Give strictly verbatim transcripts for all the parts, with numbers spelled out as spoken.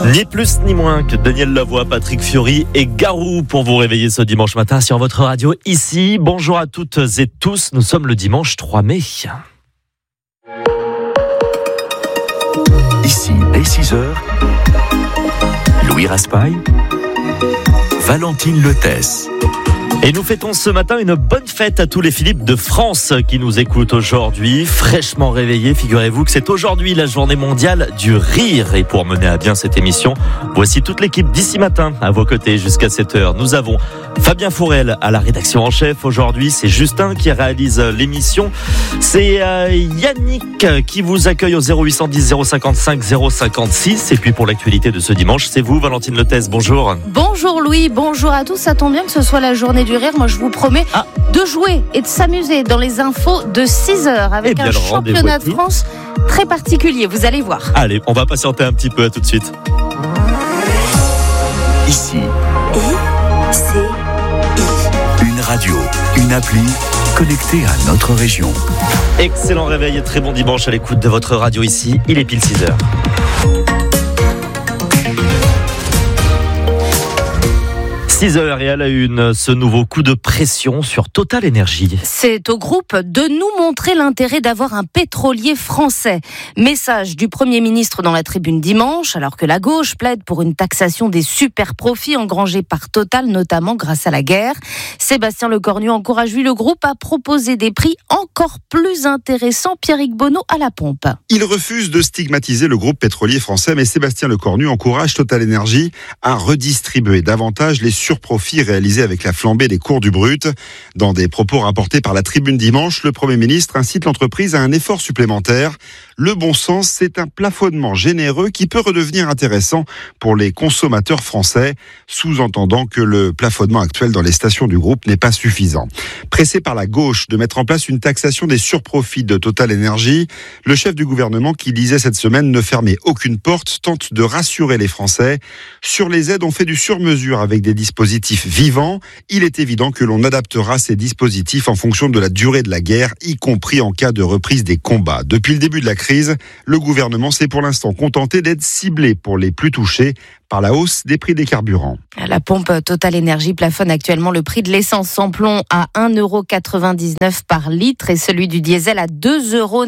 Ni plus ni moins que Daniel Lavoie, Patrick Fiori et Garou pour vous réveiller ce dimanche matin sur votre radio ici. Bonjour à toutes et tous, nous sommes le dimanche trois mai. Ici, dès six heures, Louis Raspail, Valentine Lethès. Et nous fêtons ce matin une bonne fête à tous les Philippe de France qui nous écoutent aujourd'hui. Fraîchement réveillés, figurez-vous que c'est aujourd'hui la journée mondiale du rire. Et pour mener à bien cette émission, voici toute l'équipe d'ici matin à vos côtés jusqu'à sept heures. Nous avons Fabien Fourel à la rédaction en chef. Aujourd'hui, c'est Justin qui réalise l'émission. C'est euh, Yannick qui vous accueille au zéro huit cent dix zéro cinquante-cinq zéro cinquante-six. Et puis pour l'actualité de ce dimanche, c'est vous, Valentine Lethès. Bonjour. Bonjour Louis, bonjour à tous. Ça tombe bien que ce soit la journée du rire. Moi, je vous promets ah. de jouer et de s'amuser dans les infos de six heures avec eh bien, un championnat de France très particulier. Vous allez voir. Allez, on va patienter un petit peu. À tout de suite. Ici. I, c'est Une radio, une appli connectée à notre région. Excellent réveil et très bon dimanche à l'écoute de votre radio ici. Il est pile six heures. six heures et à la une, ce nouveau coup de pression sur Total Énergie. C'est au groupe de nous montrer l'intérêt d'avoir un pétrolier français. Message du Premier ministre dans la tribune dimanche, alors que la gauche plaide pour une taxation des super profits engrangés par Total, notamment grâce à la guerre. Sébastien Lecornu encourage lui le groupe à proposer des prix encore plus intéressants. Pierrick Bonneau à la pompe. Il refuse de stigmatiser le groupe pétrolier français, mais Sébastien Lecornu encourage Total Énergie à redistribuer davantage les surprofits réalisés avec la flambée des cours du brut. Dans des propos rapportés par la tribune dimanche, le Premier ministre incite l'entreprise à un effort supplémentaire. Le bon sens, c'est un plafonnement généreux qui peut redevenir intéressant pour les consommateurs français, sous-entendant que le plafonnement actuel dans les stations du groupe n'est pas suffisant. Pressé par la gauche de mettre en place une taxation des surprofits de Total Énergie, le chef du gouvernement qui disait cette semaine ne fermer aucune porte tente de rassurer les Français. Sur les aides, on fait du sur-mesure avec des dispositifs vivants. Il est évident que l'on adaptera ces dispositifs en fonction de la durée de la guerre, y compris en cas de reprise des combats. Depuis le début de la crise, le gouvernement s'est pour l'instant contenté d'aides ciblées pour les plus touchés par la hausse des prix des carburants. La pompe Total Énergie plafonne actuellement le prix de l'essence sans plomb à un euro quatre-vingt-dix-neuf par litre et celui du diesel à deux euros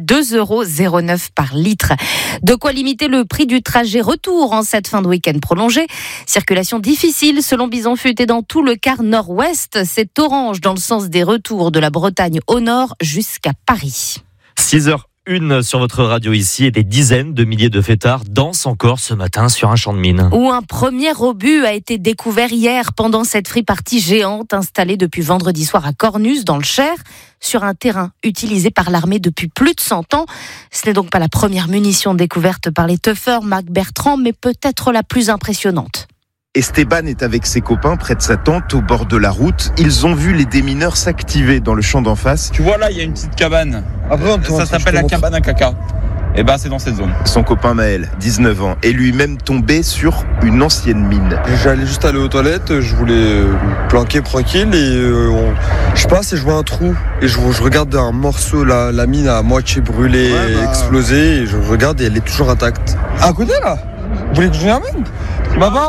zéro neuf par litre. De quoi limiter le prix du trajet retour en cette fin de week-end prolongée. Circulation difficile selon Bison Futé dans tout le quart nord-ouest. C'est orange dans le sens des retours de la Bretagne au nord jusqu'à Paris. six heures une sur votre radio ici et des dizaines de milliers de fêtards dansent encore ce matin sur un champ de mine. Où un premier obus a été découvert hier pendant cette free-party géante installée depuis vendredi soir à Cornus dans le Cher, sur un terrain utilisé par l'armée depuis plus de cent ans. Ce n'est donc pas la première munition découverte par les tuffeurs Marc Bertrand, mais peut-être la plus impressionnante. Esteban est avec ses copains près de sa tente au bord de la route. Ils ont vu les démineurs s'activer dans le champ d'en face. Tu vois là, il y a une petite cabane. Après, on ça s'appelle la cabane à caca. Et ben c'est dans cette zone. Son copain Maël, dix-neuf ans, est lui-même tombé sur une ancienne mine. J'allais juste aller aux toilettes, je voulais me planquer tranquille et euh, on... je passe et je vois un trou. Et je, je regarde un morceau, la, la mine à moitié brûlée, ouais, bah... explosée, et je regarde et elle est toujours intacte. À côté là ? Vous voulez que je vienne ? Maman ?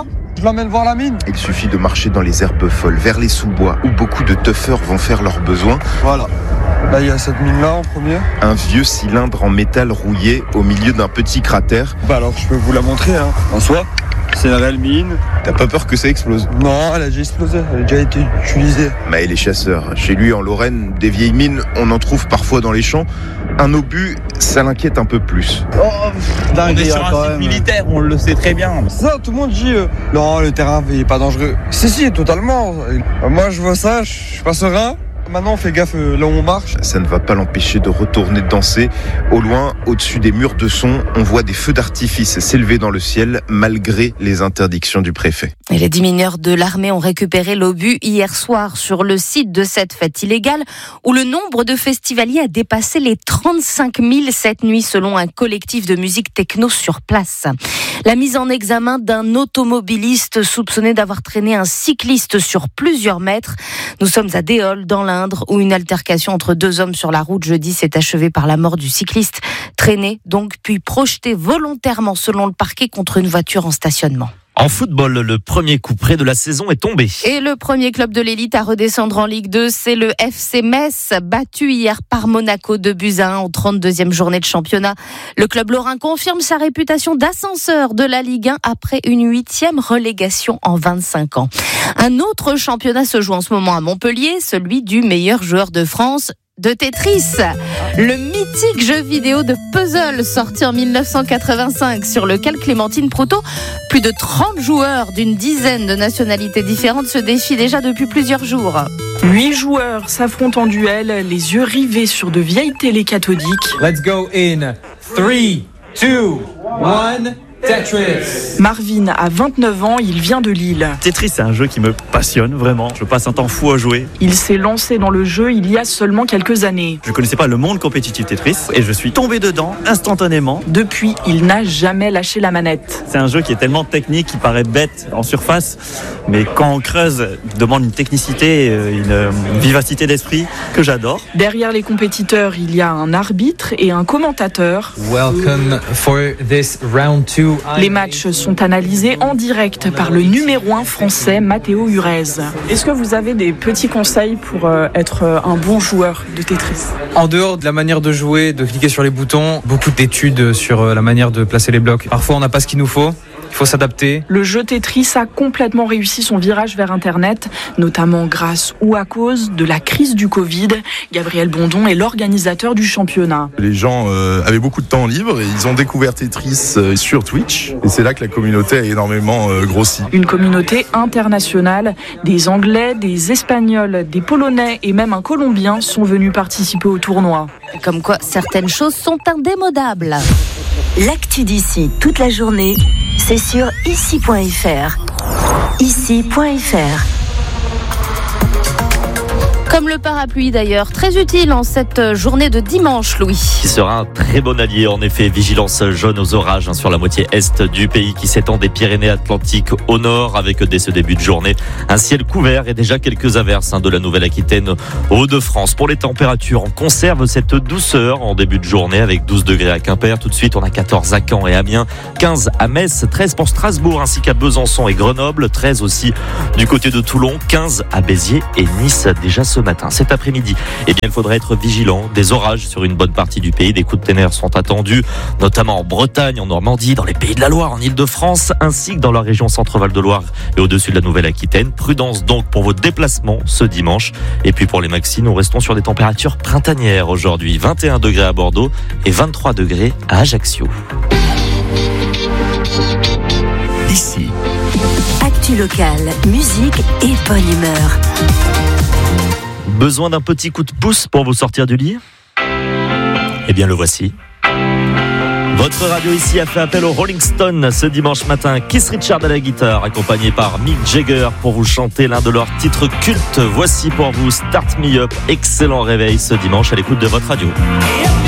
Je l'emmène voir la mine. Il suffit de marcher dans les herbes folles, vers les sous-bois, où beaucoup de tuffeurs vont faire leurs besoins. Voilà. Là, il y a cette mine-là en premier. Un vieux cylindre en métal rouillé au milieu d'un petit cratère. Bah alors, je peux vous la montrer, hein. En soi, c'est une réelle mine. T'as pas peur que ça explose ? Non, elle a déjà explosé. Elle a déjà été utilisée. Maël est chasseur. Chez lui, en Lorraine, des vieilles mines, on en trouve parfois dans les champs. Un obus, ça l'inquiète un peu plus. Oh, on est sur un site militaire, on le sait très bien. Ça, tout le monde dit euh, non, le terrain il est pas dangereux. Si, si, totalement. Moi, je vois ça, je suis pas serein. Maintenant, on fait gaffe là où on marche. Ça ne va pas l'empêcher de retourner danser. Au loin, au-dessus des murs de son, on voit des feux d'artifice s'élever dans le ciel, malgré les interdictions du préfet. Et les dix mineurs de l'armée ont récupéré l'obus hier soir sur le site de cette fête illégale, où le nombre de festivaliers a dépassé les trente-cinq mille cette nuit, selon un collectif de musique techno sur place. La mise en examen d'un automobiliste soupçonné d'avoir traîné un cycliste sur plusieurs mètres. Nous sommes à Déol, dans la l'Indre où une altercation entre deux hommes sur la route jeudi s'est achevée par la mort du cycliste, traîné donc puis projeté volontairement selon le parquet contre une voiture en stationnement. En football, le premier coup près de la saison est tombé. Et le premier club de l'élite à redescendre en Ligue deux, c'est le F C Metz, battu hier par Monaco deux buts à un en trente-deuxième journée de championnat. Le club lorrain confirme sa réputation d'ascenseur de la Ligue un après une huitième relégation en vingt-cinq ans. Un autre championnat se joue en ce moment à Montpellier, celui du meilleur joueur de France de Tetris, le mythique jeu vidéo de puzzle sorti en dix-neuf cent quatre-vingt-cinq sur lequel Clémentine Proutot, plus de trente joueurs d'une dizaine de nationalités différentes se défient déjà depuis plusieurs jours. Huit joueurs s'affrontent en duel, les yeux rivés sur de vieilles télés cathodiques. Let's go in three, two, one... Tetris. Marvin a vingt-neuf ans, il vient de Lille. Tetris, c'est un jeu qui me passionne vraiment. Je passe un temps fou à jouer. Il s'est lancé dans le jeu il y a seulement quelques années. Je ne connaissais pas le monde compétitif Tetris et je suis tombé dedans instantanément. Depuis, il n'a jamais lâché la manette. C'est un jeu qui est tellement technique, qui paraît bête en surface, mais quand on creuse, il demande une technicité, une vivacité d'esprit que j'adore. Derrière les compétiteurs, il y a un arbitre et un commentateur. Welcome for this round two. Les matchs sont analysés en direct par le numéro un français Matteo Urez. Est-ce que vous avez des petits conseils pour être un bon joueur de Tetris ? En dehors de la manière de jouer, de cliquer sur les boutons, beaucoup d'études sur la manière de placer les blocs. Parfois on n'a pas ce qu'il nous faut. Il faut s'adapter. Le jeu Tetris a complètement réussi son virage vers Internet, notamment grâce ou à cause de la crise du Covid. Gabriel Bondon est l'organisateur du championnat. Les gens euh, avaient beaucoup de temps libre et ils ont découvert Tetris euh, sur Twitch. Et c'est là que la communauté a énormément euh, grossi. Une communauté internationale. Des Anglais, des Espagnols, des Polonais et même un Colombien sont venus participer au tournoi. Comme quoi, certaines choses sont indémodables. L'actu d'ici toute la journée, c'est sur ici point f r. ici point f r. Comme le parapluie d'ailleurs, très utile en cette journée de dimanche, Louis. Qui sera un très bon allié, en effet. Vigilance jaune aux orages hein, sur la moitié est du pays qui s'étend des Pyrénées-Atlantiques au nord, avec dès ce début de journée un ciel couvert et déjà quelques averses hein, de la Nouvelle-Aquitaine aux Hauts-de-France. Pour les températures, on conserve cette douceur en début de journée avec douze degrés à Quimper. Tout de suite, on a quatorze à Caen et Amiens, quinze à Metz, treize pour Strasbourg ainsi qu'à Besançon et Grenoble, treize aussi du côté de Toulon, quinze à Béziers et Nice déjà ce matin. Cet après-midi, eh bien, il faudra être vigilant. Des orages sur une bonne partie du pays. Des coups de tonnerre sont attendus, notamment en Bretagne, en Normandie, dans les Pays de la Loire, en Île-de-France, ainsi que dans la région Centre-Val de Loire et au-dessus de la Nouvelle-Aquitaine. Prudence donc pour vos déplacements ce dimanche. Et puis pour les maxis, nous restons sur des températures printanières aujourd'hui. vingt et un degrés à Bordeaux et vingt-trois degrés à Ajaccio. Ici. Actu locale, musique et bonne humeur. Besoin d'un petit coup de pouce pour vous sortir du lit ? Eh bien le voici. Votre radio ici a fait appel aux Rolling Stones ce dimanche matin. Keith Richards à la guitare, accompagné par Mick Jagger pour vous chanter l'un de leurs titres cultes. Voici pour vous Start Me Up. Excellent réveil ce dimanche à l'écoute de votre radio.